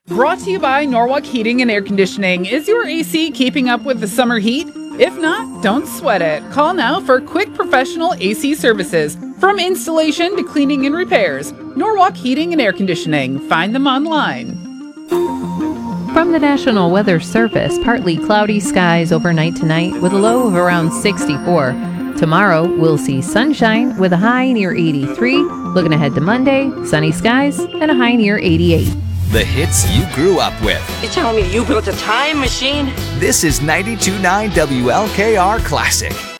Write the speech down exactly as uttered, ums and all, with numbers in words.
Brought to you by Norwalk Heating and Air Conditioning. Is your A C keeping up with the summer heat? If not, don't sweat it. Call now for quick professional A C services. From installation to cleaning and repairs. Norwalk Heating and Air Conditioning. Find them online. From the National Weather Service, partly cloudy skies overnight tonight with a low of around sixty-four. Tomorrow, we'll see sunshine with a high near eighty-three. Looking ahead to Monday, sunny skies and a high near eighty-eight. The hits you grew up with. You're telling me you built a time machine? This is ninety-two point nine W L K R Classic.